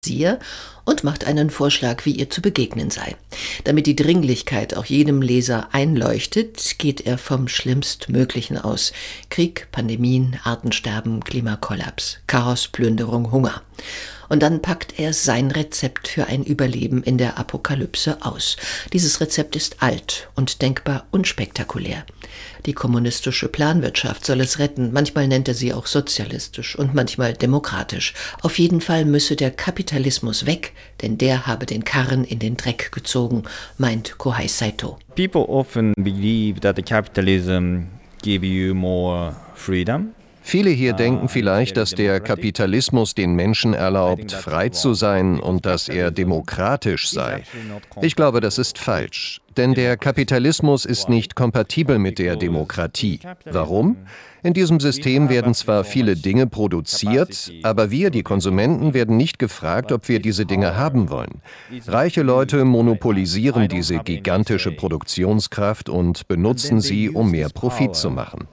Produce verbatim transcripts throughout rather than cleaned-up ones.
und macht einen Vorschlag, wie ihr zu begegnen sei. Damit die Dringlichkeit auch jedem Leser einleuchtet, geht er vom Schlimmstmöglichen aus. Krieg, Pandemien, Artensterben, Klimakollaps, Chaos, Plünderung, Hunger. Und dann packt er sein Rezept für ein Überleben in der Apokalypse aus. Dieses Rezept ist alt und denkbar unspektakulär. Die kommunistische Planwirtschaft soll es retten. Manchmal nennt er sie auch sozialistisch und manchmal demokratisch. Auf jeden Fall müsse der Kapitalismus weg, denn der habe den Karren in den Dreck gezogen, meint Kohei Saito. People often believe that the capitalism give you more freedom. Viele hier denken vielleicht, dass der Kapitalismus den Menschen erlaubt, frei zu sein und dass er demokratisch sei. Ich glaube, das ist falsch, denn der Kapitalismus ist nicht kompatibel mit der Demokratie. Warum? In diesem System werden zwar viele Dinge produziert, aber wir, die Konsumenten, werden nicht gefragt, ob wir diese Dinge haben wollen. Reiche Leute monopolisieren diese gigantische Produktionskraft und benutzen sie, um mehr Profit zu machen.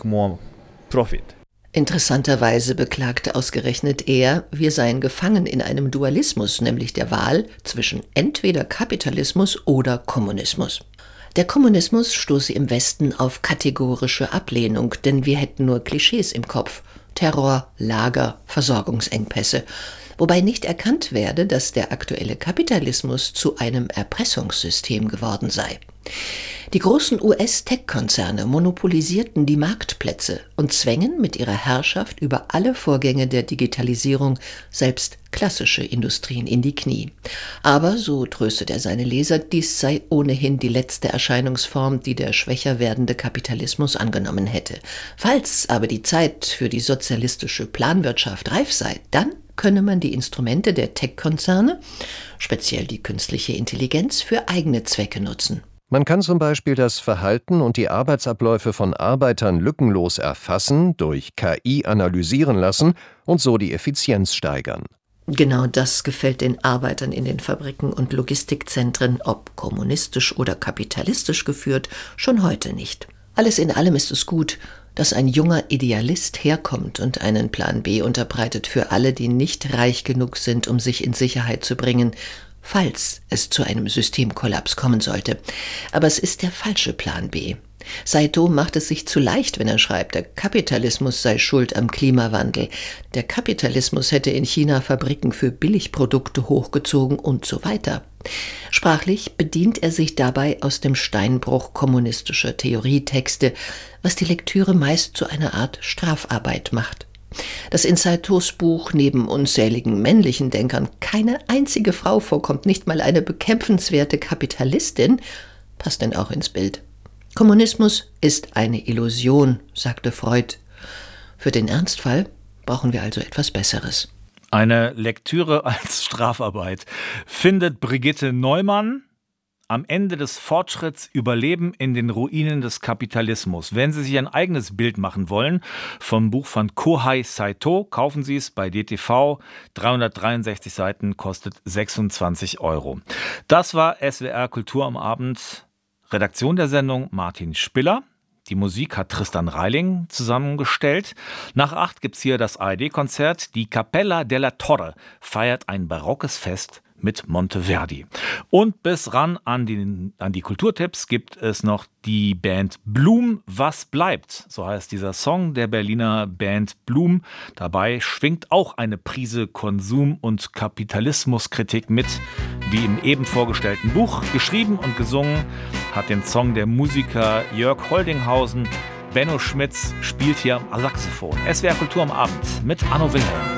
Interessanterweise beklagte ausgerechnet er, wir seien gefangen in einem Dualismus, nämlich der Wahl zwischen entweder Kapitalismus oder Kommunismus. Der Kommunismus stoße im Westen auf kategorische Ablehnung, denn wir hätten nur Klischees im Kopf. Terror, Lager, Versorgungsengpässe. Wobei nicht erkannt werde, dass der aktuelle Kapitalismus zu einem Erpressungssystem geworden sei. Die großen U S-Tech-Konzerne monopolisierten die Marktplätze und zwängen mit ihrer Herrschaft über alle Vorgänge der Digitalisierung selbst klassische Industrien in die Knie. Aber, so tröstet er seine Leser, dies sei ohnehin die letzte Erscheinungsform, die der schwächer werdende Kapitalismus angenommen hätte. Falls aber die Zeit für die sozialistische Planwirtschaft reif sei, dann könne man die Instrumente der Tech-Konzerne, speziell die künstliche Intelligenz, für eigene Zwecke nutzen. Man kann zum Beispiel das Verhalten und die Arbeitsabläufe von Arbeitern lückenlos erfassen, durch K I analysieren lassen und so die Effizienz steigern. Genau das gefällt den Arbeitern in den Fabriken und Logistikzentren, ob kommunistisch oder kapitalistisch geführt, schon heute nicht. Alles in allem ist es gut, dass ein junger Idealist herkommt und einen Plan B unterbreitet für alle, die nicht reich genug sind, um sich in Sicherheit zu bringen, falls es zu einem Systemkollaps kommen sollte. Aber es ist der falsche Plan B. Saito macht es sich zu leicht, wenn er schreibt, der Kapitalismus sei schuld am Klimawandel. Der Kapitalismus hätte in China Fabriken für Billigprodukte hochgezogen und so weiter. Sprachlich bedient er sich dabei aus dem Steinbruch kommunistischer Theorietexte, was die Lektüre meist zu einer Art Strafarbeit macht. Dass in Saitos Buch neben unzähligen männlichen Denkern keine einzige Frau vorkommt, nicht mal eine bekämpfenswerte Kapitalistin, passt denn auch ins Bild. Kommunismus ist eine Illusion, sagte Freud. Für den Ernstfall brauchen wir also etwas Besseres. Eine Lektüre als Strafarbeit. Findet Brigitte Neumann am Ende des Fortschritts Überleben in den Ruinen des Kapitalismus. Wenn Sie sich ein eigenes Bild machen wollen vom Buch von Kohei Saito, kaufen Sie es bei D T V. dreihundertdreiundsechzig Seiten, kostet sechsundzwanzig Euro. Das war S W R Kultur am Abend. Redaktion der Sendung Martin Spiller. Die Musik hat Tristan Reiling zusammengestellt. Nach acht gibt's hier das A R D-Konzert. Die Cappella della Torre feiert ein barockes Fest mit Monteverdi. Und bis ran an die, an die Kulturtipps gibt es noch die Band Blum, was bleibt? So heißt dieser Song der Berliner Band Blum. Dabei schwingt auch eine Prise Konsum- und Kapitalismuskritik mit, wie im eben vorgestellten Buch. Geschrieben und gesungen hat den Song der Musiker Jörg Holdinghausen. Benno Schmitz spielt hier am Saxophon. S W R Kultur am Abend mit Anno Wilhelm.